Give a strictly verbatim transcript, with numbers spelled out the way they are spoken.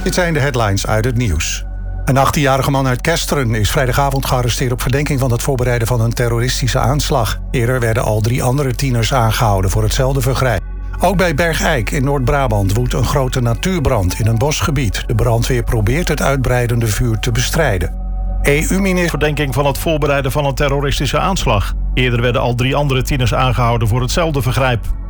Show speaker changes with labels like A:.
A: Dit zijn de headlines uit het nieuws. Een achttienjarige man uit Kesteren is vrijdagavond gearresteerd op verdenking van het voorbereiden van een terroristische aanslag. Eerder werden al drie andere tieners aangehouden voor hetzelfde vergrijp. Ook bij Bergijk in Noord-Brabant woedt een grote natuurbrand in een bosgebied. De brandweer probeert het uitbreidende vuur te bestrijden. E U-minister...
B: Verdenking van het voorbereiden van een terroristische aanslag. Eerder werden al drie andere tieners aangehouden voor hetzelfde vergrijp.